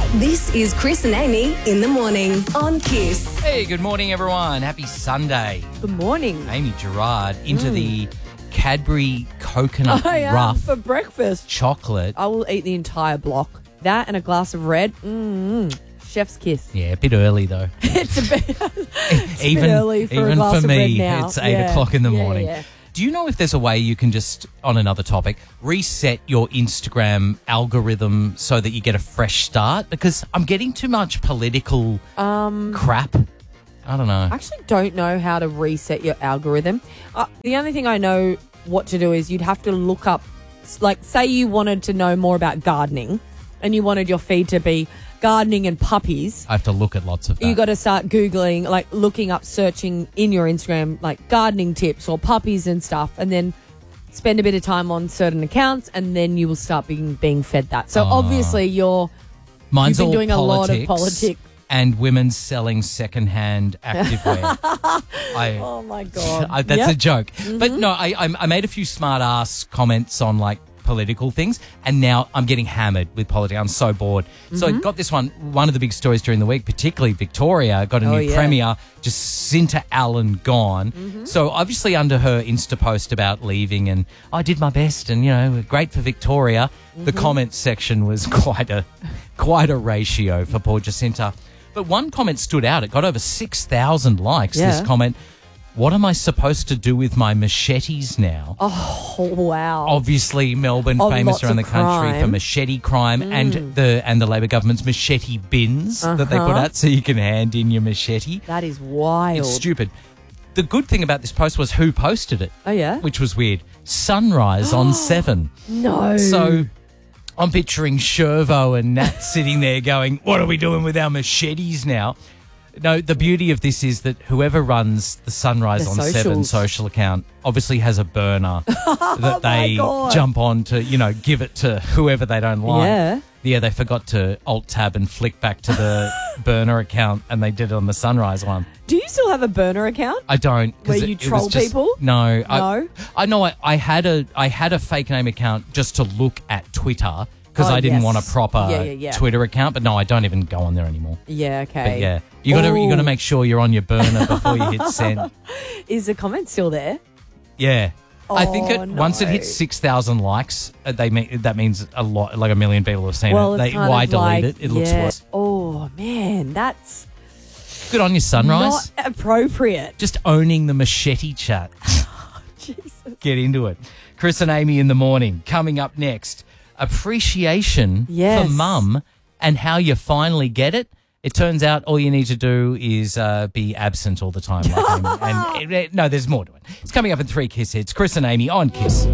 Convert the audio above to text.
This is Chris and Amy in the morning on Kiss. Hey, good morning, everyone. Happy Sunday. Good morning. Amy Gerard into the Cadbury coconut rough for breakfast. chocolate. I will eat the entire block. That and a glass of red. Chef's kiss. Yeah, a bit early though. It's a bit, even bit early for a even glass for of red me, now. it's 8 o'clock in the morning. Yeah. Do you know if there's a way you can just, on another topic, reset your Instagram algorithm so that you get a fresh start? Because I'm getting too much political crap. I don't know. I actually don't know how to reset your algorithm. The only thing I know what to do is you'd have to look up, like, say you wanted to know more about gardening and you wanted your feed to be gardening and puppies. I have to look at lots of that. You got to start Googling, like looking up, searching in your Instagram, like gardening tips or puppies and stuff, and then spend a bit of time on certain accounts, and then you will start being fed that. So obviously Mine's you've been all doing politics a lot of politics. and women selling secondhand activewear. Oh my God. That's Yep. a joke. But no, I made a few smart ass comments on like political things, and now I'm getting hammered with politics. I'm so bored. So I got this one of the big stories during the week, particularly Victoria got a new premier, Jacinta Allen gone. So obviously under her Insta post about leaving and I did my best and, you know, great for Victoria, the comments section was quite a ratio for poor Jacinta. But one comment stood out. It got over 6,000 likes, this comment. What am I supposed to do with my machetes now? Oh, wow. Obviously, Melbourne famous lots around the of country for crime. machete crime and the Labor government's machete bins that they put out so you can hand in your machete. That is wild. It's stupid. The good thing about this post was who posted it. Oh, yeah? Which was weird. Sunrise on 7. No. So I'm picturing Shervo and Nat sitting there going, what are we doing with our machetes now? No, the beauty of this is that whoever runs the Sunrise The on 7 socials. social account obviously has a burner that they God. jump on to, you know, give it to whoever they don't like. Yeah. Yeah, they forgot to alt-tab and flick back to the burner account and they did it on the Sunrise one. Do you still have a burner account? I don't. 'cause Where it- you it was troll just- people? No. No? I know I had a fake name account just to look at Twitter because I didn't yes. want a proper Yeah. Twitter account, but no, I don't even go on there anymore. Yeah, But okay. yeah, you got to make sure you're on your burner before you hit send. Is the comment still there? Yeah. I think Oh, once it no. hits 6,000 likes, that means a lot, like 1 million people have seen Well, it. it's kind Why of delete like, it? It looks worse. Oh, man, that's Good on you, Sunrise. not appropriate. Just owning the machete chat. Jesus. Get into it. Chris and Amy in the morning. Coming up next, appreciation Yes. for mum and how you finally get it. It turns out all you need to do is be absent all the time. Like Amy. No, there's more to it. It's coming up in 3 Kiss Hits. Chris and Amy on Kiss.